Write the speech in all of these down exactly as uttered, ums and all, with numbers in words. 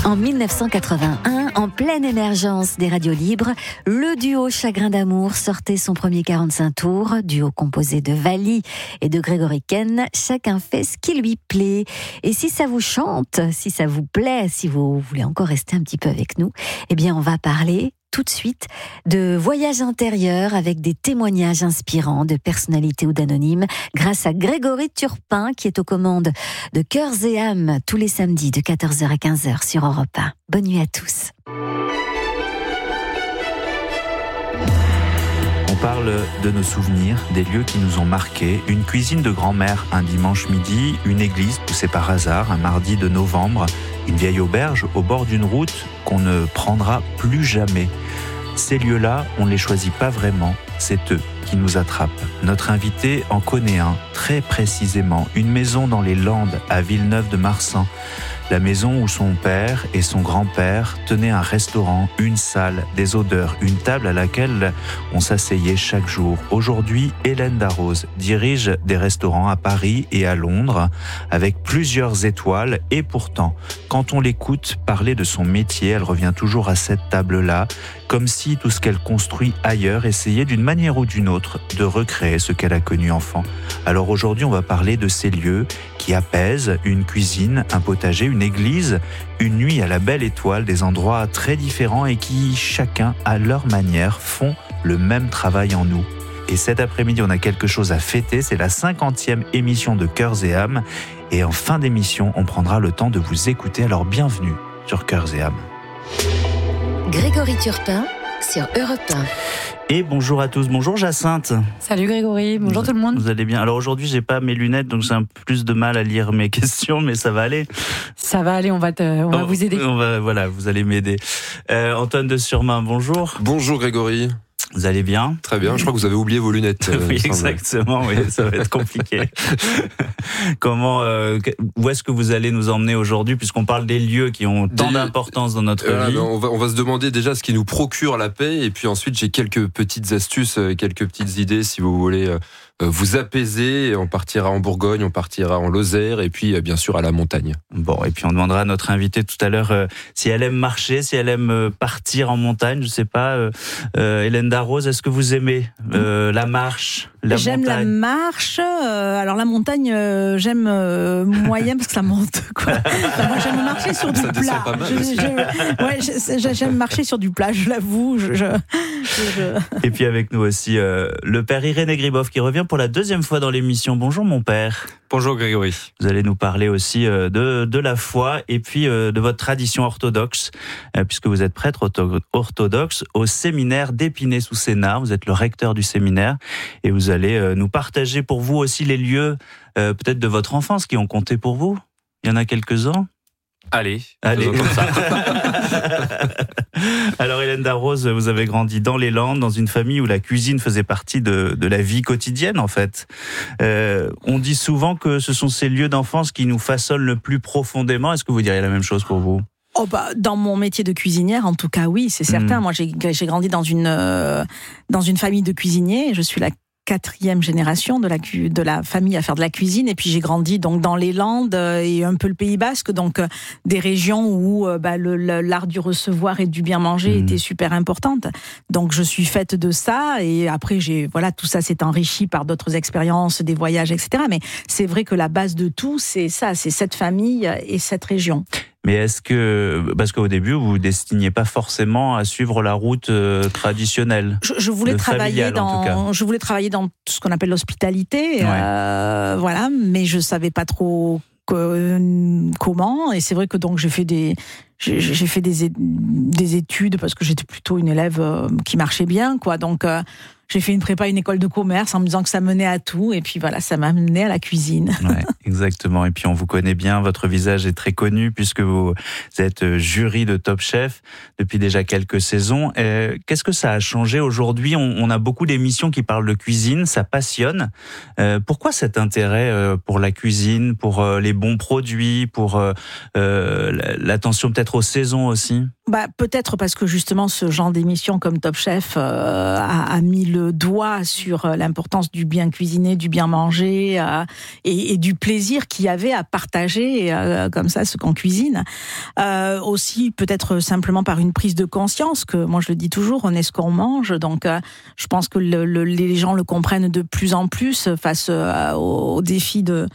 En dix-neuf cent quatre-vingt-un, en pleine émergence des radios libres, le duo Chagrin d'amour sortait son premier quarante-cinq tours, duo composé de Vali et de Grégory Ken, chacun fait ce qui lui plaît. Et si ça vous chante, si ça vous plaît, si vous voulez encore rester un petit peu avec nous, eh bien on va parler tout de suite de voyage intérieur avec des témoignages inspirants de personnalités ou d'anonymes grâce à Grégory Turpin qui est aux commandes de Cœurs et âmes tous les samedis de quatorze heures à quinze heures sur Europe un. Bonne nuit à tous. On parle de nos souvenirs, des lieux qui nous ont marqués, une cuisine de grand-mère un dimanche midi, une église poussée par hasard un mardi de novembre, une vieille auberge au bord d'une route qu'on ne prendra plus jamais. Ces lieux-là, on ne les choisit pas vraiment, c'est eux qui nous attrapent. Notre invité en connaît un, très précisément, une maison dans les Landes, à Villeneuve-de-Marsan. La maison où son père et son grand-père tenaient un restaurant, une salle, des odeurs, une table à laquelle on s'asseyait chaque jour. Aujourd'hui, Hélène Darroze dirige des restaurants à Paris et à Londres avec plusieurs étoiles et pourtant, quand on l'écoute parler de son métier, elle revient toujours à cette table-là, comme si tout ce qu'elle construit ailleurs essayait d'une manière ou d'une autre de recréer ce qu'elle a connu enfant. Alors aujourd'hui, on va parler de ces lieux qui apaisent, une cuisine, un potager, une église, une nuit à la belle étoile, des endroits très différents et qui, chacun à leur manière, font le même travail en nous. Et cet après-midi, on a quelque chose à fêter, c'est la cinquantième émission de Cœurs et âmes. Et en fin d'émission, on prendra le temps de vous écouter, alors bienvenue sur Cœurs et âmes. Grégory Turpin sur Europe un. Et bonjour à tous, bonjour Jacinthe. Salut Grégory, bonjour vous, tout le monde. Vous allez bien? Alors aujourd'hui, j'ai pas mes lunettes, donc j'ai un peu plus de mal à lire mes questions, mais ça va aller. Ça va aller, on va, te, on va on, vous aider. On va, voilà, vous allez m'aider. Euh, Antoine de Surmain, bonjour. Bonjour Grégory. Vous allez bien? Très bien, je crois que vous avez oublié vos lunettes. Oui, exactement, oui, ça va être compliqué. Comment, euh, où est-ce que vous allez nous emmener aujourd'hui, puisqu'on parle des lieux qui ont tant d'importance dans notre euh, vie? on va, on va se demander déjà ce qui nous procure la paix, et puis ensuite j'ai quelques petites astuces, quelques petites idées si vous voulez vous apaiser. On partira en Bourgogne, on partira en Lozère, et puis bien sûr à la montagne. Bon, et puis on demandera à notre invitée tout à l'heure euh, si elle aime marcher, si elle aime euh, partir en montagne, je sais pas. Euh, euh, Hélène Darroze, est-ce que vous aimez euh, la marche, la J'aime montagne? la marche. Euh, alors la montagne, euh, j'aime euh, moyen parce que ça monte. Quoi. Enfin, moi, j'aime marcher sur du ça plat. pas mal, je, je, ouais, je, j'aime marcher sur du plat, je l'avoue. Je, je, je... Et puis avec nous aussi euh, le père Irénée Gribov qui revient pour la deuxième fois dans l'émission. Bonjour mon père. Bonjour Grégory. Vous allez nous parler aussi euh, de, de la foi et puis euh, de votre tradition orthodoxe, euh, puisque vous êtes prêtre ortho- orthodoxe au séminaire d'Épinay-sous-Sénart. Vous êtes le recteur du séminaire et vous allez euh, nous partager pour vous aussi les lieux euh, peut-être de votre enfance qui ont compté pour vous. Il y en a quelques-uns? Allez, Allez. faisons comme ça. Alors Hélène Darroze, vous avez grandi dans les Landes, dans une famille où la cuisine faisait partie de, de la vie quotidienne en fait. Euh, on dit souvent que ce sont ces lieux d'enfance qui nous façonnent le plus profondément. Est-ce que vous diriez la même chose pour vous? Oh bah, dans mon métier de cuisinière, en tout cas, oui, c'est certain. Mmh. Moi, j'ai, j'ai grandi dans une, euh, dans une famille de cuisiniers. Je suis la quatrième génération de la, cu- de la famille à faire de la cuisine, et puis j'ai grandi donc dans les Landes et un peu le Pays Basque, donc euh, des régions où euh, bah, le, le, l'art du recevoir et du bien manger mmh. était super importante. Donc je suis faite de ça, et après j'ai voilà tout ça s'est enrichi par d'autres expériences, des voyages, et cetera. Mais c'est vrai que la base de tout, c'est ça, c'est cette famille et cette région. Mais est-ce que, parce qu'au début, vous vous destiniez pas forcément à suivre la route euh, traditionnelle? Je, je voulais travailler dans, je voulais travailler dans tout ce qu'on appelle l'hospitalité, ouais. euh, voilà, mais je savais pas trop que, comment. Et c'est vrai que donc j'ai fait des, j'ai, j'ai fait des, des études parce que j'étais plutôt une élève euh, qui marchait bien, quoi. Donc euh, j'ai fait une prépa, une école de commerce en me disant que ça menait à tout, et puis voilà, ça m'a mené à la cuisine. Ouais, exactement. Et puis on vous connaît bien, votre visage est très connu puisque vous êtes jury de Top Chef depuis déjà quelques saisons. Euh, qu'est-ce que ça a changé aujourd'hui? on, on a beaucoup d'émissions qui parlent de cuisine, ça passionne. Euh, pourquoi cet intérêt euh, pour la cuisine, pour euh, les bons produits, pour euh, euh, l'attention peut-être peut-être aux saisons aussi. Bah, peut-être parce que justement ce genre d'émission comme Top Chef euh, a, a mis le doigt sur l'importance du bien cuisiner, du bien manger euh, et, et du plaisir qu'il y avait à partager euh, comme ça ce qu'on cuisine. Euh, aussi peut-être simplement par une prise de conscience que moi je le dis toujours, on est ce qu'on mange. Donc euh, je pense que le, le, les gens le comprennent de plus en plus face euh, au, au défi de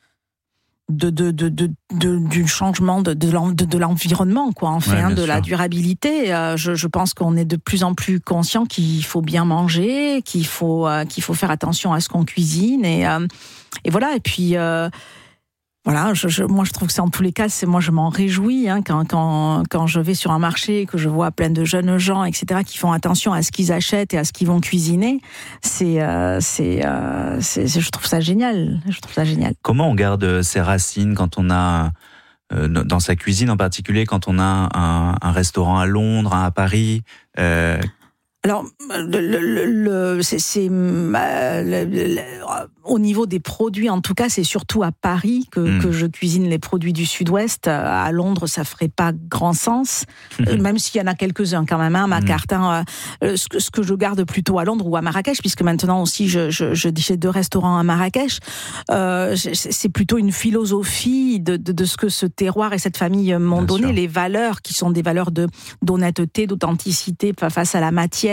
De, de, de, de, de, du changement de, de, l'en, de, de l'environnement, quoi, en fait, ouais, hein, de sûr. la durabilité. Euh, je, je pense qu'on est de plus en plus conscient qu'il faut bien manger, qu'il faut, euh, qu'il faut faire attention à ce qu'on cuisine. Et, euh, et voilà, et puis... Euh, Voilà, je, je, moi je trouve que c'est en tous les cas, c'est moi je m'en réjouis hein, quand, quand, quand je vais sur un marché, que je vois plein de jeunes gens, et cetera, qui font attention à ce qu'ils achètent et à ce qu'ils vont cuisiner. C'est, euh, c'est, euh, c'est, c'est, je trouve ça génial. Je trouve ça génial. Comment on garde ses racines quand on a, euh, dans sa cuisine en particulier, quand on a un, un restaurant à Londres, un à Paris euh... Alors, le, le, le, c'est, c'est euh, le, le, au niveau des produits, en tout cas, c'est surtout à Paris que, mmh. que je cuisine les produits du Sud-Ouest. À Londres, ça ferait pas grand sens, mmh. même s'il y en a quelques-uns quand même. Hein, ma mmh. carte, hein, euh, ce, que, ce que je garde plutôt à Londres ou à Marrakech, puisque maintenant aussi, je, je, je j'ai deux restaurants à Marrakech. Euh, c'est plutôt une philosophie de, de, de ce que ce terroir et cette famille m'ont Bien donné, sûr. Les valeurs qui sont des valeurs de d'honnêteté, d'authenticité face à la matière.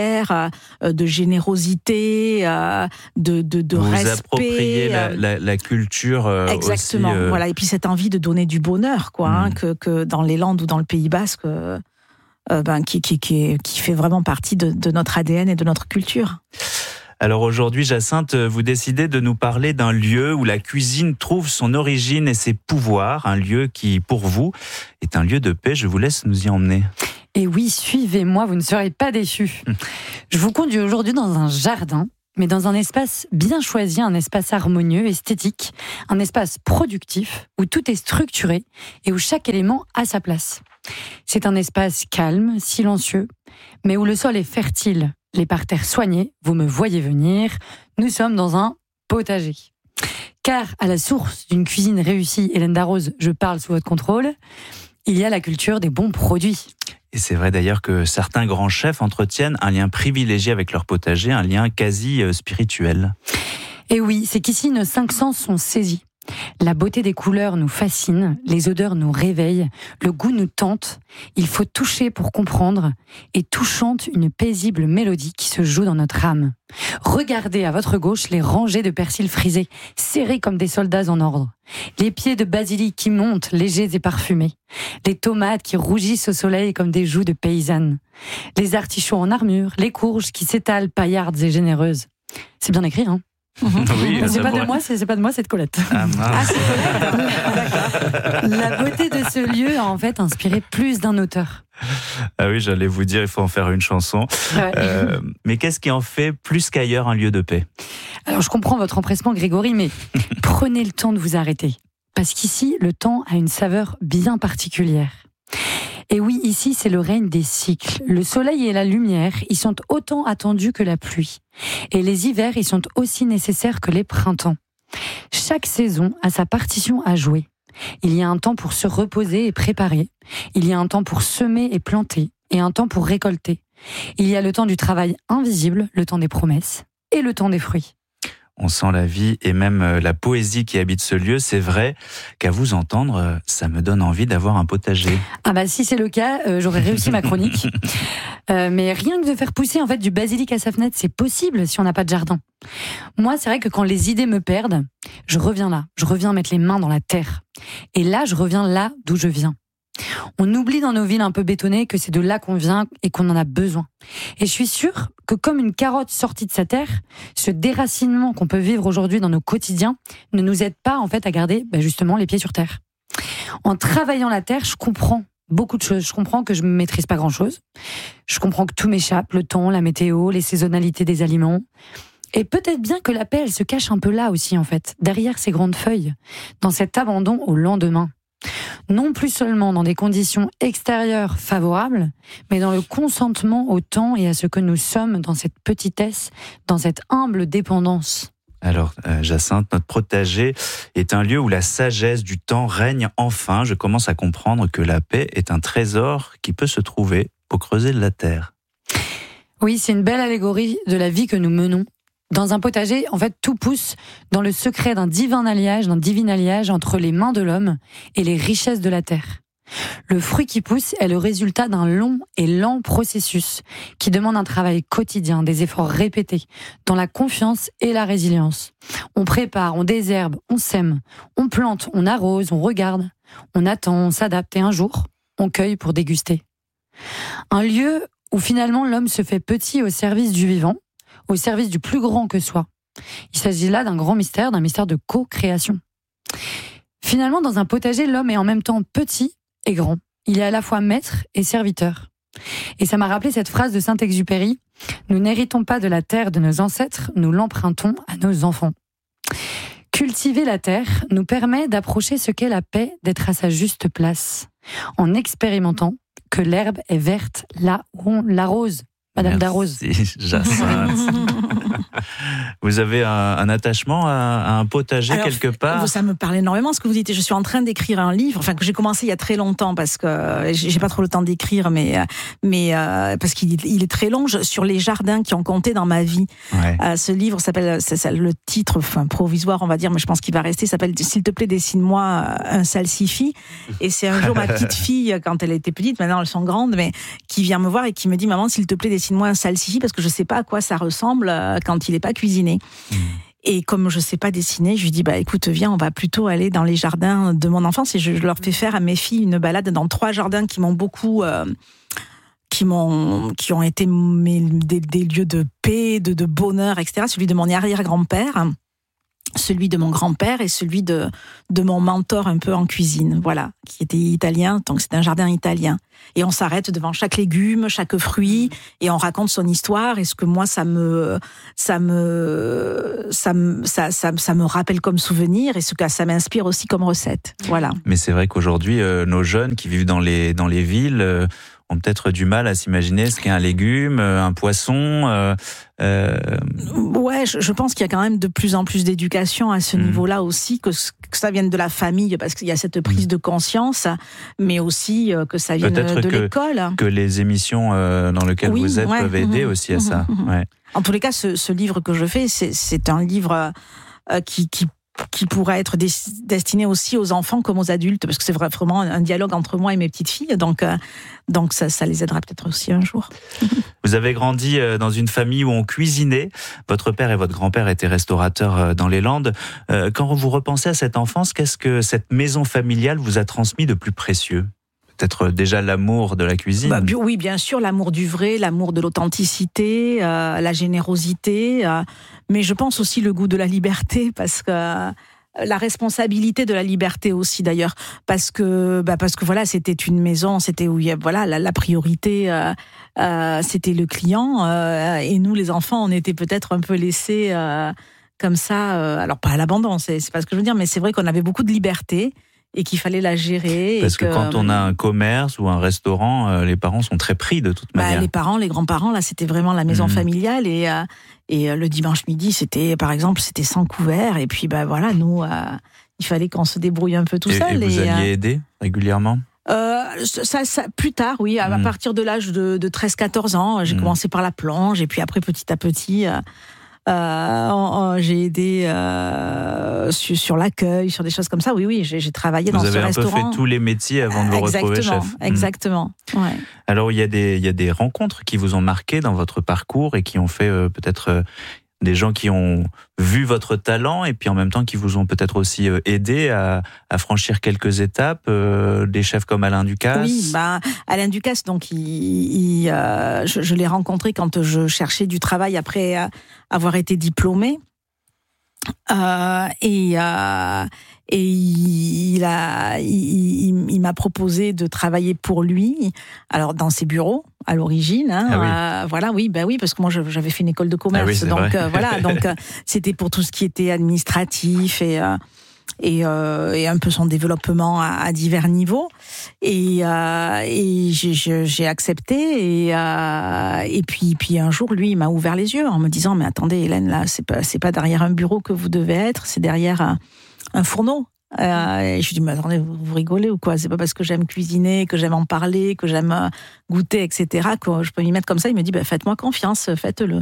De générosité, de, de, de vous respect. Vous appropriez la, la, la culture Exactement. Aussi, euh... Voilà. Et puis cette envie de donner du bonheur, quoi, mmh. hein, que, que dans les Landes ou dans le Pays Basque, euh, ben, qui, qui, qui, qui fait vraiment partie de, de notre A D N et de notre culture. Alors aujourd'hui, Jacinthe, vous décidez de nous parler d'un lieu où la cuisine trouve son origine et ses pouvoirs, un lieu qui, pour vous, est un lieu de paix. Je vous laisse nous y emmener. Et oui, suivez-moi, vous ne serez pas déçus. Je vous conduis aujourd'hui dans un jardin, mais dans un espace bien choisi, un espace harmonieux, esthétique, un espace productif, où tout est structuré et où chaque élément a sa place. C'est un espace calme, silencieux, mais où le sol est fertile, les parterres soignés, vous me voyez venir, nous sommes dans un potager. Car à la source d'une cuisine réussie, Hélène Darroze, je parle sous votre contrôle, il y a la culture des bons produits. Et c'est vrai d'ailleurs que certains grands chefs entretiennent un lien privilégié avec leur potager, un lien quasi spirituel. Et oui, c'est qu'ici nos cinq sens sont saisis. La beauté des couleurs nous fascine, les odeurs nous réveillent, le goût nous tente. Il faut toucher pour comprendre, et tout chante une paisible mélodie qui se joue dans notre âme. Regardez à votre gauche les rangées de persil frisés, serrés comme des soldats en ordre. Les pieds de basilic qui montent, légers et parfumés. Les tomates qui rougissent au soleil comme des joues de paysannes. Les artichauts en armure, les courges qui s'étalent paillardes et généreuses. C'est bien écrit, hein? Oui, c'est, pas de moi, c'est, c'est pas de moi, c'est de Colette. Ah, ah, c'est Colette. La beauté de ce lieu a en fait inspiré plus d'un auteur. Ah oui, j'allais vous dire, il faut en faire une chanson. Ouais. Euh, mais qu'est-ce qui en fait plus qu'ailleurs un lieu de paix? Alors je comprends votre empressement, Grégory, mais prenez le temps de vous arrêter. Parce qu'ici, le temps a une saveur bien particulière. Et oui, ici, c'est le règne des cycles. Le soleil et la lumière, ils sont autant attendus que la pluie. Et les hivers, ils sont aussi nécessaires que les printemps. Chaque saison a sa partition à jouer. Il y a un temps pour se reposer et préparer. Il y a un temps pour semer et planter. Et un temps pour récolter. Il y a le temps du travail invisible, le temps des promesses, et le temps des fruits. On sent la vie et même la poésie qui habite ce lieu. C'est vrai qu'à vous entendre, ça me donne envie d'avoir un potager. Ah bah si c'est le cas, euh, j'aurais réussi ma chronique. Euh, mais rien que de faire pousser en fait du basilic à sa fenêtre, c'est possible si on n'a pas de jardin. Moi, c'est vrai que quand les idées me perdent, je reviens là. Je reviens mettre les mains dans la terre. Et là, je reviens là d'où je viens. On oublie dans nos villes un peu bétonnées que c'est de là qu'on vient et qu'on en a besoin. Et je suis sûre que comme une carotte sortie de sa terre, ce déracinement qu'on peut vivre aujourd'hui dans nos quotidiens ne nous aide pas en fait à garder bah, justement les pieds sur terre. En travaillant la terre, je comprends beaucoup de choses. Je comprends que je ne maîtrise pas grand-chose. Je comprends que tout m'échappe, le temps, la météo, les saisonnalités des aliments. Et peut-être bien que la paix, elle se cache un peu là aussi en fait, derrière ces grandes feuilles, dans cet abandon au lendemain. Non plus seulement dans des conditions extérieures favorables, mais dans le consentement au temps et à ce que nous sommes dans cette petitesse, dans cette humble dépendance. Alors, euh, Jacinthe, notre potager est un lieu où la sagesse du temps règne enfin. Je commence à comprendre que la paix est un trésor qui peut se trouver au creuset de la terre. Oui, c'est une belle allégorie de la vie que nous menons. Dans un potager, en fait, tout pousse dans le secret d'un divin alliage, d'un divin alliage entre les mains de l'homme et les richesses de la terre. Le fruit qui pousse est le résultat d'un long et lent processus qui demande un travail quotidien, des efforts répétés, dans la confiance et la résilience. On prépare, on désherbe, on sème, on plante, on arrose, on regarde, on attend, on s'adapte et un jour, on cueille pour déguster. Un lieu où finalement l'homme se fait petit au service du vivant, au service du plus grand que soi. Il s'agit là d'un grand mystère, d'un mystère de co-création. Finalement, dans un potager, l'homme est en même temps petit et grand. Il est à la fois maître et serviteur. Et ça m'a rappelé cette phrase de Saint-Exupéry : « Nous n'héritons pas de la terre de nos ancêtres, nous l'empruntons à nos enfants. » Cultiver la terre nous permet d'approcher ce qu'est la paix, d'être à sa juste place, en expérimentant que l'herbe est verte là où on l'arrose. Madame Darroze. Merci, Jacinthe. Vous avez un, un attachement à, à un potager Alors, quelque part ? Ça me parle énormément ce que vous dites. Je suis en train d'écrire un livre, enfin que j'ai commencé il y a très longtemps parce que j'ai pas trop le temps d'écrire, mais mais euh, parce qu'il il est très long sur les jardins qui ont compté dans ma vie. Ouais. Euh, ce livre s'appelle, c'est, c'est le titre, enfin provisoire on va dire, mais je pense qu'il va rester. S'appelle S'il te plaît dessine-moi un salsifis. Et c'est un jour ma petite fille quand elle était petite, maintenant elles sont grandes, mais qui vient me voir et qui me dit maman s'il te plaît dessine moi un salsifis parce que je sais pas à quoi ça ressemble quand il est pas cuisiné. Mmh. Et comme je sais pas dessiner, je lui dis bah écoute viens, on va plutôt aller dans les jardins de mon enfance et je leur fais faire à mes filles une balade dans trois jardins qui m'ont beaucoup euh, qui m'ont qui ont été mes, des, des lieux de paix, de, de bonheur, et cetera. Celui de mon arrière-grand-père, celui de mon grand-père et celui de de mon mentor un peu en cuisine, voilà, qui était italien, donc c'est un jardin italien. Et on s'arrête devant chaque légume, chaque fruit, et on raconte son histoire. Et ce que moi, ça me, ça me, ça me, ça, ça, ça me rappelle comme souvenir, et ce que ça m'inspire aussi comme recette. Voilà. Mais c'est vrai qu'aujourd'hui, euh, nos jeunes qui vivent dans les dans les villes euh, ont peut-être du mal à s'imaginer ce qu'est un légume, un poisson. Euh, euh... Ouais, je, je pense qu'il y a quand même de plus en plus d'éducation à ce mmh. niveau-là aussi, que, que ça vienne de la famille, parce qu'il y a cette prise mmh. de conscience, mais aussi que ça vienne peut-être de que, l'école. Que les émissions euh, dans lesquelles oui, vous êtes ouais, peuvent aider mmh, aussi à mmh, ça. Mmh. Ouais. En tous les cas, ce, ce livre que je fais, c'est, c'est un livre euh, qui, qui qui pourrait être destiné aussi aux enfants comme aux adultes, parce que c'est vraiment un dialogue entre moi et mes petites filles, donc, euh, donc ça, ça les aidera peut-être aussi un jour. Vous avez grandi dans une famille où on cuisinait, votre père et votre grand-père étaient restaurateurs dans les Landes. Quand vous repensez à cette enfance, qu'est-ce que cette maison familiale vous a transmis de plus précieux ? Peut-être déjà l'amour de la cuisine. Bah, oui, bien sûr, l'amour du vrai, l'amour de l'authenticité, euh, la générosité, euh, mais je pense aussi le goût de la liberté, parce que euh, la responsabilité de la liberté aussi d'ailleurs, parce que bah, parce que voilà, c'était une maison, c'était où il y a, voilà la, la priorité, euh, euh, c'était le client, euh, et nous les enfants, on était peut-être un peu laissés euh, comme ça, euh, alors pas à l'abandon, c'est, c'est pas ce que je veux dire, mais c'est vrai qu'on avait beaucoup de liberté. Et qu'il fallait la gérer. Parce et que, que quand on a un commerce ou un restaurant, euh, les parents sont très pris de toute bah, manière. Les parents, les grands-parents, là, c'était vraiment la maison mmh. familiale. Et, euh, et euh, le dimanche midi, c'était, par exemple, c'était sans couvert. Et puis, bah voilà, nous, euh, il fallait qu'on se débrouille un peu tout et, seul. Et vous et, alliez euh, aider régulièrement ? Euh, ça, ça, plus tard, oui, à, mmh. à partir de l'âge de, de treize quatorze ans, j'ai mmh. commencé par la plonge. Et puis après, petit à petit... Euh, Euh, oh, oh, j'ai aidé euh, sur, sur l'accueil, sur des choses comme ça. Oui, oui, j'ai, j'ai travaillé Vous dans ce restaurant. Vous avez un peu fait tous les métiers avant de vous exactement, retrouver chef. Exactement, mmh. ouais. Alors, il y a des, il y a des rencontres qui vous ont marqué dans votre parcours et qui ont fait euh, peut-être euh, des gens qui ont vu votre talent et puis en même temps qui vous ont peut-être aussi euh, aidé à, à franchir quelques étapes, euh, des chefs comme Alain Ducasse. Oui, bah, Alain Ducasse, donc il, il, euh, je, je l'ai rencontré quand je cherchais du travail après euh, avoir été diplômée. Euh, et euh, et il, a, il, il, il m'a proposé de travailler pour lui, alors dans ses bureaux à l'origine. Hein, ah oui. euh, voilà, oui, ben oui, parce que moi j'avais fait une école de commerce, ah oui, donc euh, voilà, donc euh, c'était pour tout ce qui était administratif et. Euh, et, euh, et un peu son développement à, à divers niveaux. Et, euh, et j'ai, j'ai accepté. Et, euh, et puis, puis un jour, lui, il m'a ouvert les yeux en me disant, mais attendez, Hélène, là, c'est pas, c'est pas derrière un bureau que vous devez être, c'est derrière un, un fourneau. Euh, et je lui dis, mais attendez, vous, vous rigolez ou quoi? C'est pas parce que j'aime cuisiner, que j'aime en parler, que j'aime goûter, et cetera, que je peux m'y mettre comme ça. Il me dit, bah, faites-moi confiance, faites-le.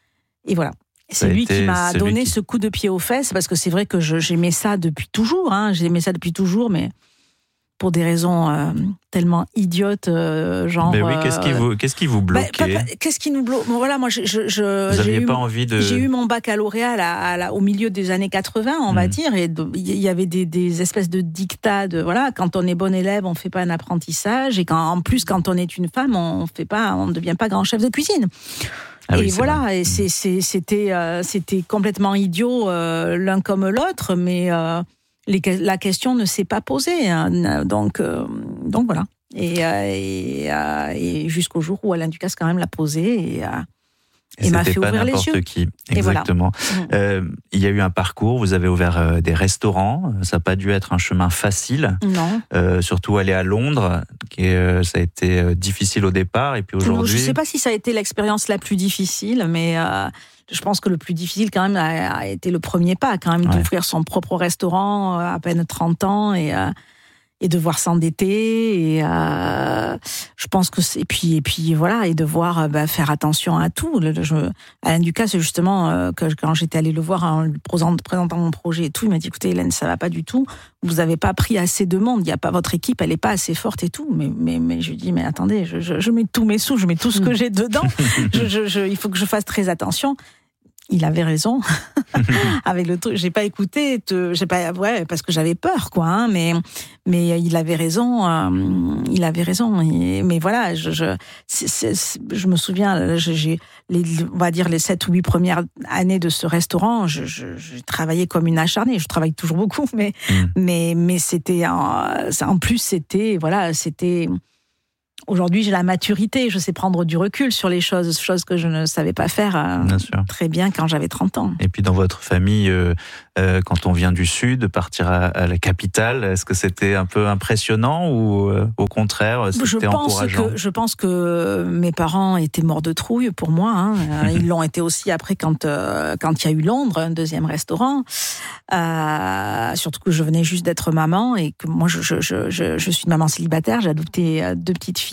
Et voilà. C'est lui qui m'a donné qui... ce coup de pied aux fesses, parce que c'est vrai que je, j'aimais ça depuis toujours, hein, j'aimais ça depuis toujours, mais pour des raisons euh, tellement idiotes, euh, genre. Mais oui, qu'est-ce qui vous, qu'est-ce qui vous bloquait? bah, papa, Qu'est-ce qui nous bloque? Bon, voilà, moi, je, je, je vous j'ai n'aviez pas eu, envie de. J'ai eu mon baccalauréat à la, à la, au milieu des années quatre-vingts, on mmh. va dire, et il y avait des, des espèces de dictats de voilà, quand on est bon élève, on fait pas un apprentissage, et quand, en plus, quand on est une femme, on fait pas, on ne devient pas grand chef de cuisine. Ah oui, et voilà, vrai. et c'est, c'est, c'était, euh, c'était complètement idiot euh, l'un comme l'autre, mais euh, les, la question ne s'est pas posée. Hein, donc, euh, donc voilà. Et, euh, et, euh, et jusqu'au jour où Alain Ducasse quand même l'a posé et, euh, et, et m'a fait ouvrir les yeux. C'était pas n'importe qui, exactement. Voilà. Euh, il y a eu un parcours, vous avez ouvert euh, des restaurants, ça n'a pas dû être un chemin facile. Non. Euh, surtout aller à Londres, qui est, euh, ça a été euh, difficile au départ, et puis aujourd'hui... Je ne sais pas si ça a été l'expérience la plus difficile, mais... Euh, je pense que le plus difficile quand même a, a été le premier pas, quand même, ouais. d'ouvrir son propre restaurant à peine trente ans et, euh, et devoir s'endetter. Et euh, je pense que c'est, et puis et puis voilà, et devoir bah, faire attention à tout. Le, je, Alain Ducasse, c'est justement euh, que quand j'étais allée le voir en lui présentant mon projet et tout, il m'a dit écoutez Hélène, ça va pas du tout. Vous n'avez pas pris assez de monde. Il y a pas votre équipe, elle est pas assez forte et tout. Mais mais mais je lui dis mais attendez, je, je, je mets tous mes sous, je mets tout ce que j'ai dedans. je, je, je, il faut que je fasse très attention. Il avait raison. Avec le truc, j'ai pas écouté, te, j'ai pas, ouais, parce que j'avais peur, quoi. Hein, mais, mais il avait raison. Euh, il avait raison. Et, mais voilà, je, je, c'est, c'est, je me souviens, j'ai, les, on va dire les sept ou huit premières années de ce restaurant, je, je, je travaillais comme une acharnée. Je travaille toujours beaucoup, mais, mmh. mais, mais c'était, en, en plus, c'était, voilà, c'était. Aujourd'hui, j'ai la maturité, je sais prendre du recul sur les choses, choses que je ne savais pas faire euh, bien très bien quand j'avais trente ans. Et puis dans votre famille, euh, euh, quand on vient du Sud, partir à, à la capitale, est-ce que c'était un peu impressionnant ou euh, au contraire, c'était je pense encourageant? que, Je pense que mes parents étaient morts de trouille pour moi. Hein. Ils l'ont été aussi après quand euh, quand il y a eu Londres, un deuxième restaurant. Euh, surtout que je venais juste d'être maman et que moi, je, je, je, je suis une maman célibataire, j'ai adopté deux petites filles